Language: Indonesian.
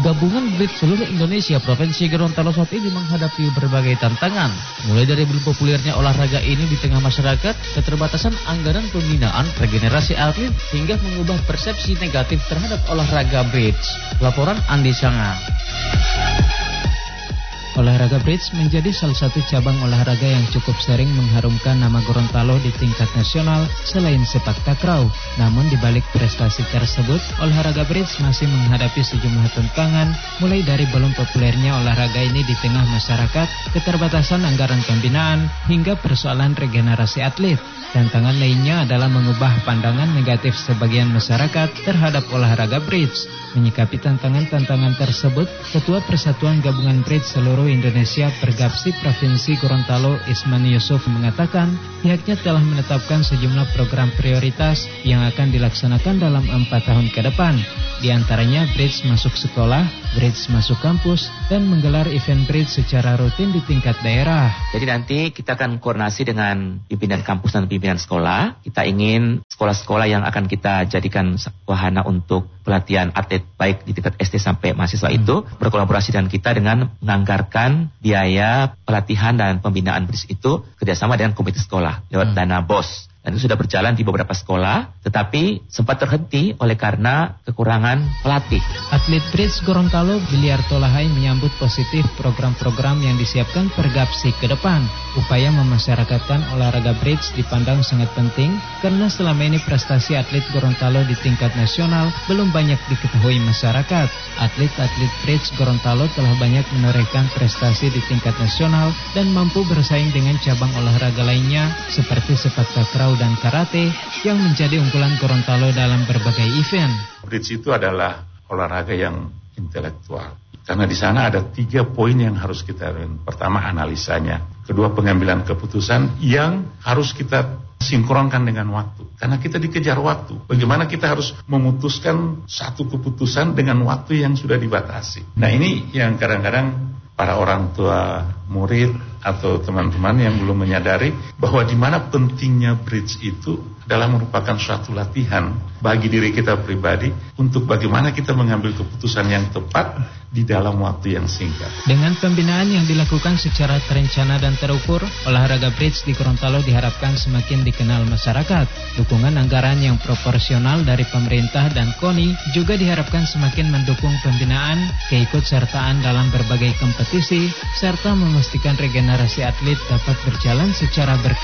Gabungan Bridge seluruh Indonesia Provinsi Gorontalo saat ini menghadapi berbagai tantangan. Mulai dari belum populernya olahraga ini di tengah masyarakat, keterbatasan anggaran pembinaan, regenerasi atlet, hingga mengubah persepsi negatif terhadap olahraga Bridge. Laporan Andi Sanga. Olahraga Bridge menjadi salah satu cabang olahraga yang cukup sering mengharumkan nama Gorontalo di tingkat nasional selain sepak takraw. Namun di balik prestasi tersebut, olahraga Bridge masih menghadapi sejumlah tantangan, mulai dari belum populernya olahraga ini di tengah masyarakat, keterbatasan anggaran pembinaan, hingga persoalan regenerasi atlet. Tantangan lainnya adalah mengubah pandangan negatif sebagian masyarakat terhadap olahraga Bridge. Menyikapi tantangan-tantangan tersebut, Ketua Persatuan Gabungan Bridge seluruh Indonesia Pergapsi Provinsi Gorontalo Isman Yusuf mengatakan pihaknya telah menetapkan sejumlah program prioritas yang akan dilaksanakan dalam 4 tahun ke depan. Di antaranya Bridge masuk sekolah, Bridge masuk kampus, dan menggelar event Bridge secara rutin di tingkat daerah. Jadi nanti kita akan koordinasi dengan pimpinan kampus dan pimpinan sekolah. Kita ingin sekolah-sekolah yang akan kita jadikan wahana untuk pelatihan atlet baik di tingkat SD sampai mahasiswa itu berkolaborasi dengan kita dengan menganggarkan biaya pelatihan dan pembinaan Bridge itu kerjasama dengan komite sekolah lewat dana BOS. Dan itu sudah berjalan di beberapa sekolah, tetapi sempat terhenti oleh karena kekurangan pelatih. Atlet Bridge Gorontalo Biliarto Lahai menyambut positif program-program yang disiapkan Pergapsi ke depan. Upaya memasyarakatkan olahraga Bridge dipandang sangat penting karena selama ini prestasi atlet Gorontalo di tingkat nasional belum banyak diketahui masyarakat. Atlet-atlet Bridge Gorontalo telah banyak menorehkan prestasi di tingkat nasional dan mampu bersaing dengan cabang olahraga lainnya seperti sepak takraw dan karate yang menjadi unggulan Gorontalo dalam berbagai event. Bridge itu adalah olahraga yang intelektual. Karena di sana ada 3 poin yang harus kita lakukan. Pertama, analisanya. Kedua, pengambilan keputusan yang harus kita sinkronkan dengan waktu. Karena kita dikejar waktu. Bagaimana kita harus memutuskan satu keputusan dengan waktu yang sudah dibatasi. Nah, ini yang kadang-kadang para orang tua murid atau teman-teman yang belum menyadari bahwa di mana pentingnya Bridge itu adalah merupakan suatu latihan bagi diri kita pribadi untuk bagaimana kita mengambil keputusan yang tepat di dalam waktu yang singkat. Dengan pembinaan yang dilakukan secara terencana dan terukur, olahraga Bridge di Gorontalo diharapkan semakin dikenal masyarakat. Dukungan anggaran yang proporsional dari pemerintah dan KONI juga diharapkan semakin mendukung pembinaan, keikutsertaan dalam berbagai kompetisi, serta memastikan regenerasi atlet dapat berjalan secara berkelanjutan